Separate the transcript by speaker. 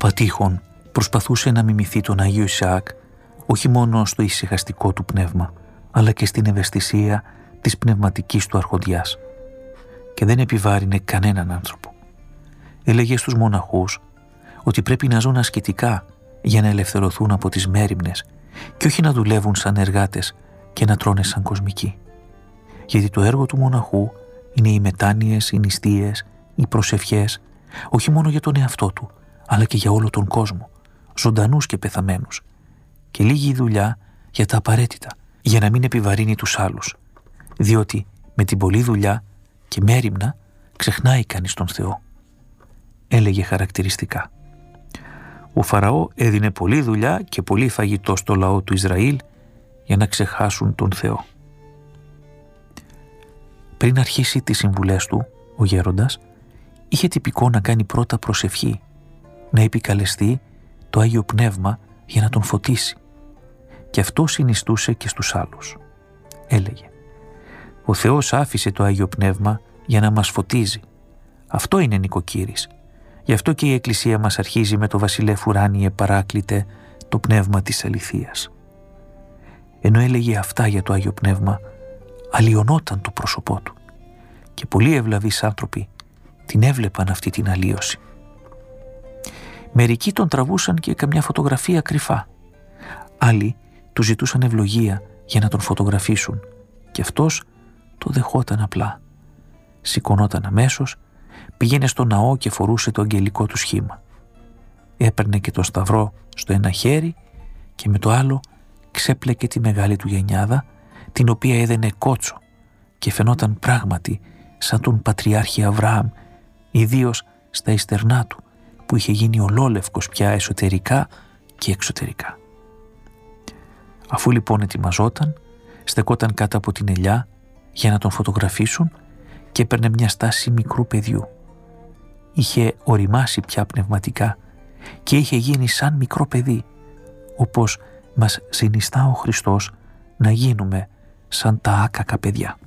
Speaker 1: Απατήχων προσπαθούσε να μιμηθεί τον Άγιο Ισαάκ όχι μόνο στο ησυχαστικό του πνεύμα, αλλά και στην ευαισθησία της πνευματικής του αρχοντιάς. Και δεν επιβάρυνε κανέναν άνθρωπο. Έλεγε στους μοναχούς ότι πρέπει να ζουν ασκητικά για να ελευθερωθούν από τις μέριμνες και όχι να δουλεύουν σαν εργάτες και να τρώνε σαν κοσμικοί. Γιατί το έργο του μοναχού είναι οι μετάνοιες, οι νηστείες, οι προσευχές, όχι μόνο για τον εαυτό του, αλλά και για όλο τον κόσμο, ζωντανούς και πεθαμένους, και λίγη δουλειά για τα απαραίτητα, για να μην επιβαρύνει τους άλλους, διότι με την πολλή δουλειά και μέριμνα ξεχνάει κανείς τον Θεό. Έλεγε χαρακτηριστικά. Ο Φαραώ έδινε πολλή δουλειά και πολύ φαγητό στο λαό του Ισραήλ για να ξεχάσουν τον Θεό. Πριν αρχίσει τις συμβουλές του, ο γέροντας είχε τυπικό να κάνει πρώτα προσευχή, να επικαλεστεί το Άγιο Πνεύμα για να τον φωτίσει. Και αυτό συνιστούσε και στους άλλους. Έλεγε: «Ο Θεός άφησε το Άγιο Πνεύμα για να μας φωτίζει. Αυτό είναι νοικοκύρης. Γι' αυτό και η Εκκλησία μας αρχίζει με το «Βασιλεύ ουράνιε παράκλητε, το πνεύμα της αληθείας». Ενώ έλεγε αυτά για το Άγιο Πνεύμα, αλλοιωνόταν το πρόσωπό του και πολλοί ευλαβείς άνθρωποι την έβλεπαν αυτή την αλλίωση. Μερικοί τον τραβούσαν και καμιά φωτογραφία κρυφά. Άλλοι του ζητούσαν ευλογία για να τον φωτογραφίσουν και αυτός το δεχόταν απλά. Σηκωνόταν αμέσως, πήγαινε στο ναό και φορούσε το αγγελικό του σχήμα. Έπαιρνε και το σταυρό στο ένα χέρι και με το άλλο ξέπλεκε τη μεγάλη του γενιάδα, την οποία έδαινε κότσο και φαινόταν πράγματι σαν τον Πατριάρχη Αβραάμ, ιδίως στα ιστερνά του, που είχε γίνει ολόλευκος πια εσωτερικά και εξωτερικά. Αφού λοιπόν ετοιμαζόταν, στεκόταν κάτω από την ελιά για να τον φωτογραφίσουν και έπαιρνε μια στάση μικρού παιδιού. Είχε οριμάσει πια πνευματικά και είχε γίνει σαν μικρό παιδί, όπως μας συνιστά ο Χριστός να γίνουμε σαν τα άκακα παιδιά.